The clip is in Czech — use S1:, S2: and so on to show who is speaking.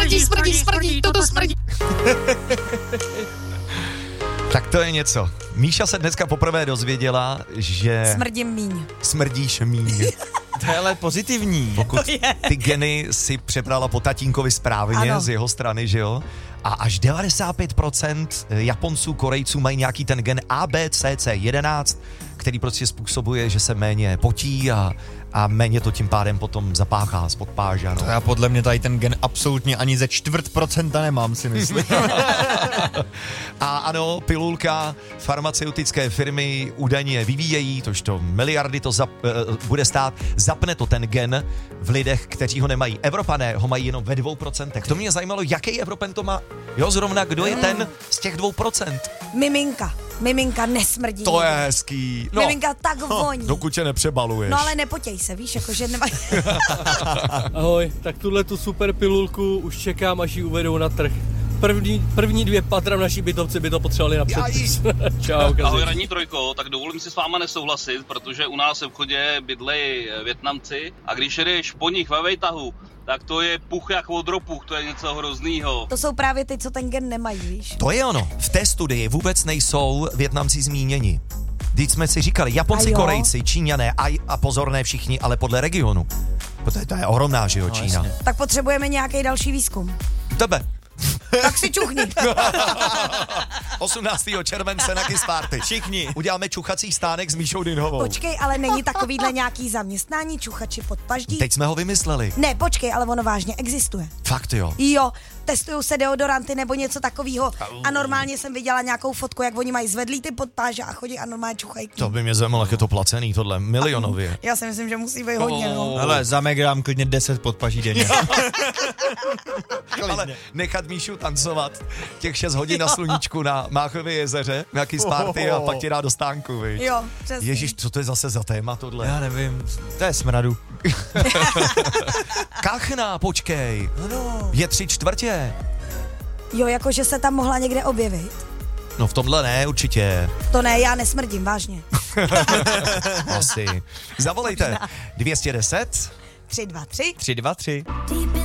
S1: smrdí, toto smrdí.
S2: Tak to je něco. Míša se dneska poprvé dozvěděla, že...
S3: Smrdím míň.
S2: Smrdíš míň.
S1: To je ale pozitivní.
S2: Pokud ty geny si přebrala po tatínkovi správně,
S3: ano,
S2: z jeho strany, že jo? A až 95% Japonců, Korejců mají nějaký ten gen ABCC11, který prostě způsobuje, že se méně potí a méně to tím pádem potom zapáchá spod páže. No.
S1: To já podle mě tady ten gen absolutně ani ze 0,25% nemám, si myslím.
S2: A ano, pilulka farmaceutické firmy údajně vyvíjejí, tožto miliardy to bude stát, zapne to ten gen v lidech, kteří ho nemají. Evropané ho mají jenom ve 2%. To mě zajímalo, jaký Evropan to má. Jo, zrovna kdo je ten z těch 2%?
S3: Miminka nesmrdí.
S2: To je hezký. No,
S3: Miminka tak voní.
S2: dokud tě nepřebaluješ.
S3: No ale nepotěj se, víš, jakože nemají.
S4: Ahoj, tak tuhle tu super pilulku už čekám, až ji uvedou na trh. První 2 patra v naší bytovce by to potřebovali napřed. Čau,
S5: Ahoj, ranní trojko, tak dovolím si s váma nesouhlasit, protože u nás v obchodě bydlejí Vietnamci a když jedeš po nich ve vejtahu, tak to je puch jak vodropuch, to je něco hroznýho.
S3: To jsou právě ty, co ten gen nemají, víš.
S2: To je ono. V té studii vůbec nejsou Vietnamci zmíněni. Vždyť jsme si říkali, Japonci, Korejci, Číňané a pozor, ne všichni, ale podle regionu. To je ohromná, že jo, Čína.
S1: Jasně.
S3: Tak potřebujeme nějaký další výzkum.
S2: Tebe.
S3: Tak si čuchni.
S2: 18. července na Kiss Party.
S1: Všichni.
S2: Uděláme čuchací stánek s Míšou Dynhovou.
S3: Počkej, ale není takovýhle nějaký zaměstnání čuchači pod paždí?
S2: Teď jsme ho vymysleli.
S3: Ne, počkej, ale ono vážně existuje.
S2: Fakt jo.
S3: Jo, testují se deodoranty nebo něco takového a normálně jsem viděla nějakou fotku, jak oni mají zvedlý ty podpáže a chodí a normálně čuchají.
S2: To by mě zajímalo, jak je to placený, tohle milionově.
S3: Já si myslím, že musí být hodně, no.
S1: Hele, za meg dám klidně 10 podpaží denně.
S2: Ale nechat Míšu tancovat těch 6 hodin na sluníčku na Máchově jezeře, na Kiss Party a pak tě dá do stánku, viď?
S3: Jo, přesně.
S2: Ježíš, co to je zase za téma tohle?
S1: Já nevím, to je smradu.
S2: Kachna, počkej. Je 3/4.
S3: Jo, jakože se tam mohla někde objevit.
S2: No v tomhle ne, určitě.
S3: To ne, já nesmrdím, vážně.
S2: Asi. Zavolejte 210
S3: 3, 2, 3.
S1: 3, 2, 3.